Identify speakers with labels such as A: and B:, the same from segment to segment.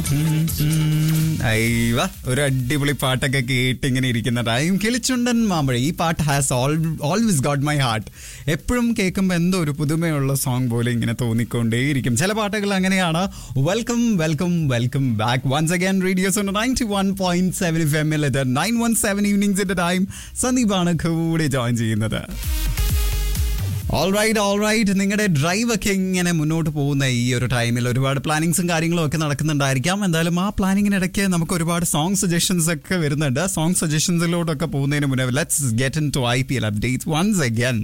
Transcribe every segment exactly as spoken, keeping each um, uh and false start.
A: അയ്യ ഒരു അടിപൊളി പാട്ടൊക്കെ കേട്ട് ഇങ്ങനെ ഇരിക്കുന്ന ടൈം. കിളിച്ചുണ്ടൻ മാമ്പഴ ഈ പാട്ട് has always got my heart. എപ്പോഴും കേൾക്കുമ്പോൾ എന്തോ ഒരു പുതുമയുള്ള സോങ് പോലെ ഇങ്ങനെ തോന്നിക്കൊണ്ടേയിരിക്കും. ചില പാട്ടുകൾ അങ്ങനെയാണ്. Welcome welcome welcome back once again radios ninety one point seven F M L nine one seven ഈവനിങ്സിന്റെ time. സന്ദീപാണ് കൂടെ ജോയിൻ ചെയ്യുന്നത്. ഓൾറൈറ്റ് ഓൾറൈറ്റ് നിങ്ങളുടെ ഡ്രൈവ് ഒക്കെ ഇങ്ങനെ മുന്നോട്ട് പോകുന്ന ഈ ഒരു ടൈമിൽ ഒരുപാട് പ്ലാനിങ്സും കാര്യങ്ങളും ഒക്കെ നടക്കുന്നുണ്ടായിരിക്കാം. എന്തായാലും ആ പ്ലാനിങ്ങിനിടയ്ക്ക് നമുക്ക് ഒരുപാട് സോങ് സജഷൻസ് ഒക്കെ വരുന്നുണ്ട്. സോങ് സജഷൻസിലോട്ടൊക്കെ പോകുന്നതിന് മുന്നേ let's get in to I P L updates once again.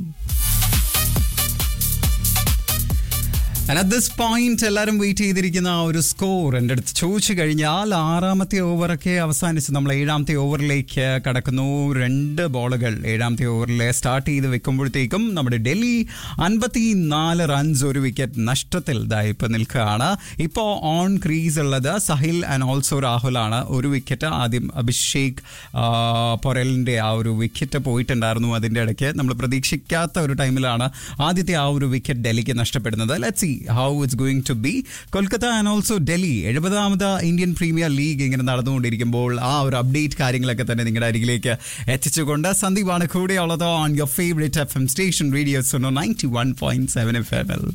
A: And at this point എല്ലാവരും വെയിറ്റ് ചെയ്തിരിക്കുന്ന ആ ഒരു സ്കോർ എൻ്റെ അടുത്ത് ചോദിച്ചു കഴിഞ്ഞാൽ ആറാമത്തെ ഓവറൊക്കെ അവസാനിച്ച് നമ്മൾ ഏഴാമത്തെ ഓവറിലേക്ക് കടക്കുന്നു. രണ്ട് ബോളുകൾ ഏഴാമത്തെ ഓവറിൽ സ്റ്റാർട്ട് ചെയ്ത് വെക്കുമ്പോഴത്തേക്കും നമ്മുടെ ഡൽഹി അൻപത്തി നാല് റൺസ് ഒരു വിക്കറ്റ് നഷ്ടത്തിൽ ഇതാ ഇപ്പം നിൽക്കുകയാണ്. ഇപ്പോൾ ഓൺ ക്രീസ് ഉള്ളത് സഹിൽ ആൻഡ് ഓൾസോ രാഹുലാണ്. ഒരു വിക്കറ്റ് ആദ്യം അഭിഷേക് പൊരലിൻ്റെ ആ ഒരു വിക്കറ്റ് പോയിട്ടുണ്ടായിരുന്നു. അതിൻ്റെ ഇടയ്ക്ക് നമ്മൾ പ്രതീക്ഷിക്കാത്ത ഒരു ടൈമിലാണ് ആദ്യത്തെ ആ ഒരു വിക്കറ്റ് ഡൽഹിക്ക് നഷ്ടപ്പെടുന്നത്. Let's see how it's going to be. Kolkata and also Delhi എഴുപതാമത് Indian premier league ഇങ്ങനെ നടന്നുകൊണ്ടിരിക്കുമ്പോൾ ആ ഒരു അപ്ഡേറ്റ് കാര്യങ്ങളൊക്കെ തന്നെ നിങ്ങളുടെ അരികിലേക്ക് എത്തിച്ചുകൊണ്ട് സന്ദീപാണ് കൂടെയുള്ളത് on your favourite F M station radio Suno ninety one point seven F M L.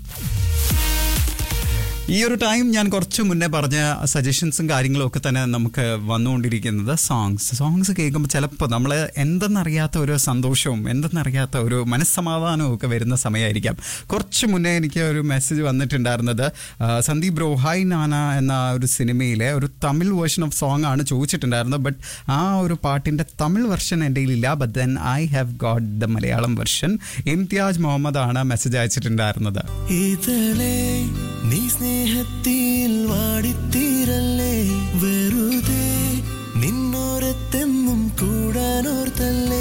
A: ഈ ഒരു ടൈം ഞാൻ കുറച്ച് മുന്നേ പറഞ്ഞ സജഷൻസും കാര്യങ്ങളും ഒക്കെ തന്നെ നമുക്ക് വന്നുകൊണ്ടിരിക്കുന്നത് സോങ്സ് സോങ്സ് കേൾക്കുമ്പോൾ ചിലപ്പോൾ നമ്മൾ എന്തെന്നറിയാത്ത ഒരു സന്തോഷവും എന്തെന്നറിയാത്ത ഒരു മനസ്സമാധാനവും ഒക്കെ വരുന്ന സമയമായിരിക്കാം. കുറച്ച് മുന്നേ എനിക്ക് ഒരു മെസ്സേജ് വന്നിട്ടുണ്ടായിരുന്നത് സന്ദീപ് ബ്രോ ഹായ് നാന എന്ന ഒരു സിനിമയിലെ ഒരു തമിഴ് വേർഷൻ ഓഫ് സോങ് ആണ് ചോദിച്ചിട്ടുണ്ടായിരുന്നത്. ബട്ട് ആ ഒരു പാട്ടിൻ്റെ തമിഴ് വെർഷൻ എൻ്റെ കയ്യിലില്ല. But then I have got the Malayalam version. Imtiaz Muhammad ആണ് മെസ്സേജ് അയച്ചിട്ടുണ്ടായിരുന്നത്. നീ സ്നേഹത്തിൽ വാടിത്തീരല്ലേ വെറുതെ നിന്നോരത്തെന്നും കൂടാനോർത്തല്ലേ.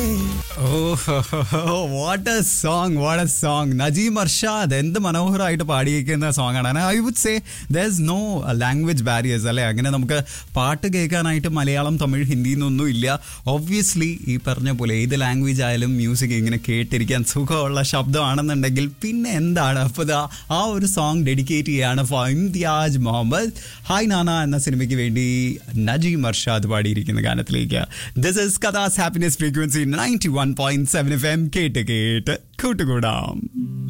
A: What A song what A song. Najeem Arshad എന്ത് മനോഹരമായിട്ട് പാടിയിരിക്കുന്ന സോങ് ആണ്. I would say there is no language barriers അല്ലേ. അങ്ങനെ നമുക്ക് പാട്ട് കേൾക്കാനായിട്ട് മലയാളം തമിഴ് ഹിന്ദി എന്നൊന്നും ഇല്ല. ഒബ്വിയസ്ലി ഈ പറഞ്ഞ പോലെ ഏത് ലാംഗ്വേജ് ആയാലും മ്യൂസിക് ഇങ്ങനെ കേട്ടിരിക്കാൻ സുഖമുള്ള ശബ്ദമാണെന്നുണ്ടെങ്കിൽ പിന്നെ എന്താണ്. അപ്പോൾ ആ ഒരു സോങ് ഡെഡിക്കേറ്റ് ചെയ്യാണ് ഫോർ ഇംതിയാസ് മുഹമ്മദ്. ഹായ് നാന എന്ന സിനിമയ്ക്ക് വേണ്ടി Najeem Arshad പാടിയിരിക്കുന്ന ഗാനത്തിലേക്ക്. This is കഥാസ് happiness frequency ninety one point seven F M. കേട്ട് കേട്ട് കൂട്ടുകൂടാം.